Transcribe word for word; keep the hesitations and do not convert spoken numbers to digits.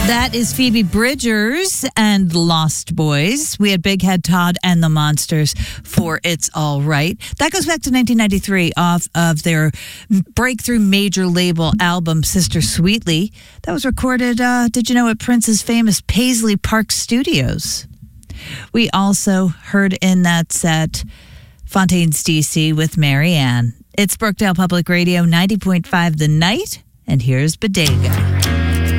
That is Phoebe Bridgers and Lost Boys. We had Big Head Todd and the Monsters for It's All Right. That goes back to nineteen ninety-three off of their breakthrough major label album, Sister Sweetly. That was recorded, uh, did you know, at Prince's famous Paisley Park Studios. We also heard in that set Fontaines D C with Mary Ann. It's Brookdale Public Radio, ninety point five The Night, and here's Bodega.